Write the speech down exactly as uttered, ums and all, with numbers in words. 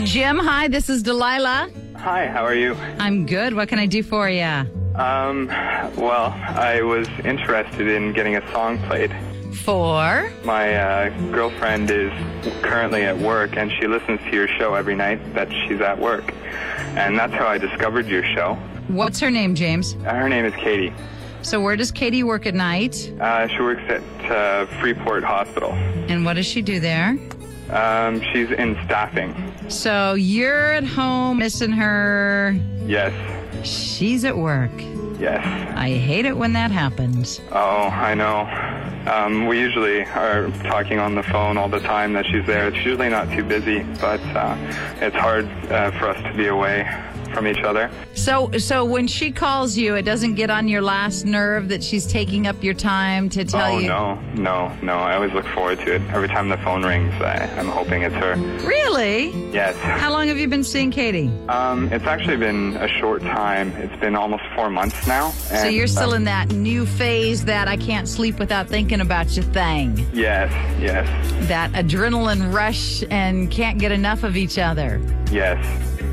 Jim, hi, this is Delilah. Hi, how are you? I'm good. What can I do for you? Um, well, I was interested in getting a song played. For? My uh, girlfriend is currently at work, and she listens to your show every night that she's at work. And that's how I discovered your show. What's her name, James? Uh, her name is Katie. So where does Katie work at night? Uh, she works at uh, Freeport Hospital. And what does she do there? Um, she's in staffing. So you're at home missing her. Yes. She's at work. Yes. I hate it when that happens. Oh, I know. Um, we usually are talking on the phone all the time that she's there. It's usually not too busy, but uh, it's hard uh, for us to be away from each other. So so when she calls you, it doesn't get on your last nerve that she's taking up your time to tell oh, you? Oh, no, no, no. I always look forward to it. Every time the phone rings, I, I'm hoping it's her. Really? Yes. How long have you been seeing Katie? Um, it's actually been a short time. It's been almost four months now. And, so you're still uh, in that new phase that I can't sleep without thinking about you thing. Yes, yes. That adrenaline rush and can't get enough of each other. Yes.